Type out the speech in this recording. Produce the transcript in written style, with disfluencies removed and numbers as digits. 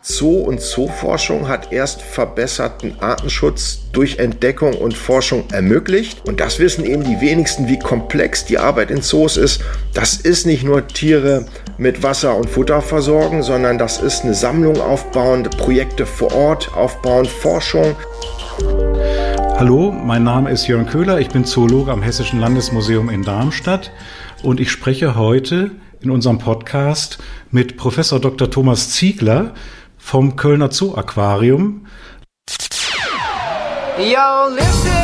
Zoo- und Zooforschung hat erst verbesserten Artenschutz durch Entdeckung und Forschung ermöglicht. Und das wissen eben die wenigsten, wie komplex die Arbeit in Zoos ist. Das ist nicht nur Tiere mit Wasser und Futter versorgen, sondern das ist eine Sammlung aufbauen, Projekte vor Ort aufbauen, Forschung. Hallo, mein Name ist Jörn Köhler, ich bin Zoologe am Hessischen Landesmuseum in Darmstadt und ich spreche heute in unserem Podcast mit Professor Dr. Thomas Ziegler vom Kölner Zoo Aquarium. Yo, listen.